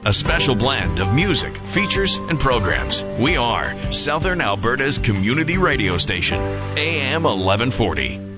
A special blend of music, features, and programs. We are Southern Alberta's community radio station, AM 1140.